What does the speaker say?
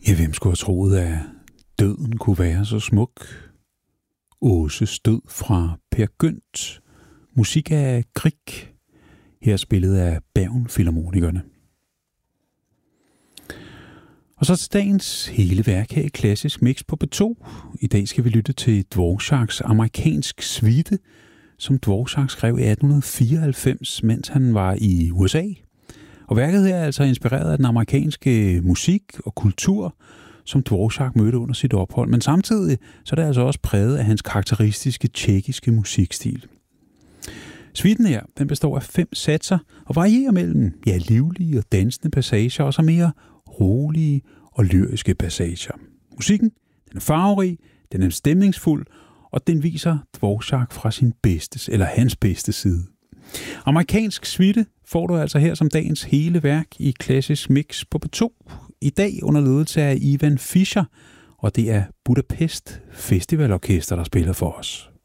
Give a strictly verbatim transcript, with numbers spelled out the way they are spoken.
Ja, hvem skulle have troet, at døden kunne være så smuk? Åses død fra Per Gynt. Musik af Grieg. Her spillet af Bergen Filharmonikerne. Og så til dagens hele værk her i Klassisk Mix på P to. I dag skal vi lytte til Dvoraks amerikansk suite, som Dvorak skrev i atten fireoghalvfems, mens han var i U S A. Og værket her er altså inspireret af den amerikanske musik og kultur, som Dvorak mødte under sit ophold. Men samtidig så er det altså også præget af hans karakteristiske tjekkiske musikstil. Suiten her, den består af fem satser og varierer mellem ja, livlige og dansende passager, og så mere rolige og lyriske passager. Musikken, den er farverig, den er stemningsfuld, og den viser Dvorak fra sin bedste, eller hans bedste side. Amerikansk suite får du altså her som dagens hele værk i Klassisk Mix på P to. I dag under ledelse af Ivan Fischer, og det er Budapest Festivalorkester, der spiller for os.